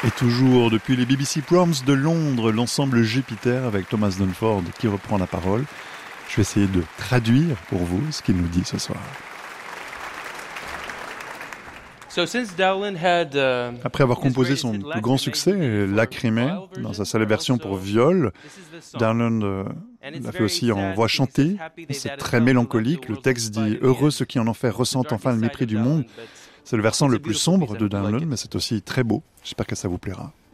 Et toujours depuis les BBC Proms de Londres, l'ensemble Jupiter avec Thomas Dunford qui reprend la parole. Je vais essayer de traduire pour vous ce qu'il nous dit ce soir. Après avoir composé son plus grand succès, Lacrimé, dans sa seule version pour viol, Dowland l'a fait aussi en voix chantée. C'est très mélancolique. Le texte dit « Heureux ceux qui en enfer ressentent enfin le mépris du monde ». C'est le versant le plus sombre de Dowland, mais c'est aussi très beau. J'espère que ça vous plaira.